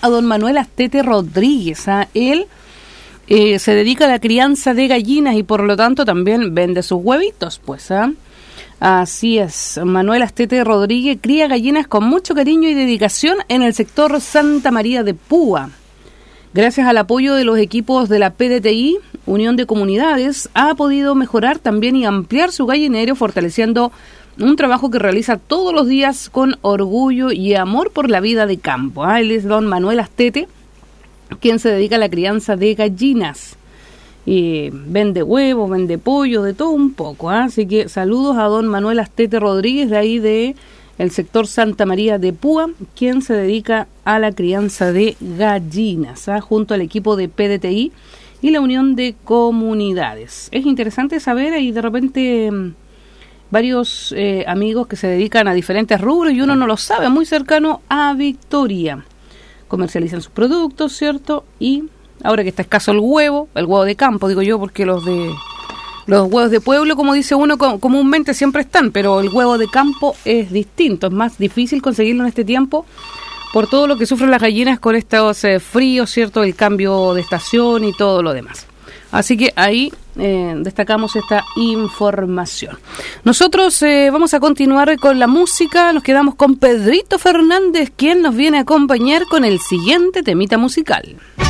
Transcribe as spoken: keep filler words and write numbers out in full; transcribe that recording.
a don Manuel Astete Rodríguez. ¿ah? Él eh, se dedica a la crianza de gallinas y por lo tanto también vende sus huevitos, pues. ¿ah? Así es, Manuel Astete Rodríguez cría gallinas con mucho cariño y dedicación en el sector Santa María de Púa. Gracias al apoyo de los equipos de la P D T I, Unión de Comunidades, ha podido mejorar también y ampliar su gallinero, fortaleciendo un trabajo que realiza todos los días con orgullo y amor por la vida de campo. ¿ah? Él es don Manuel Astete, quien se dedica a la crianza de gallinas. Y vende huevos, vende pollo, de todo un poco. ¿ah? Así que saludos a don Manuel Astete Rodríguez, de ahí de el sector Santa María de Púa, quien se dedica a la crianza de gallinas, ¿ah? junto al equipo de P D T I y la Unión de Comunidades. Es interesante saber, hay de repente varios eh, amigos que se dedican a diferentes rubros y uno no lo sabe, muy cercano a Victoria. Comercializan sus productos, ¿cierto? Y ahora que está escaso el huevo, el huevo de campo, digo yo, porque los de los huevos de pueblo, como dice uno, com- comúnmente siempre están, pero el huevo de campo es distinto, es más difícil conseguirlo en este tiempo por todo lo que sufren las gallinas con estos eh, fríos, ¿cierto? El cambio de estación y todo lo demás. Así que ahí eh, destacamos esta información. Nosotros eh, vamos a continuar con la música, nos quedamos con Pedrito Fernández, quien nos viene a acompañar con el siguiente temita musical.